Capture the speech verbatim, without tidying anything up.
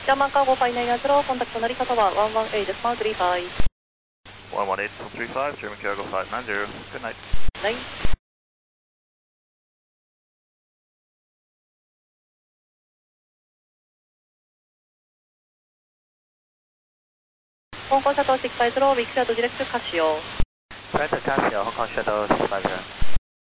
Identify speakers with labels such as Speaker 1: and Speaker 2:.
Speaker 1: German Cargo five nine nine zero, contact 成田はone one eight decimal three five。
Speaker 2: one one eight three five, German Cargo five nine zero, good night.
Speaker 1: Night。香港 Shuttle six five zero, weak shuttle direct to Casio。
Speaker 2: Direct to Casio, Hong Kong Shuttle six five zero.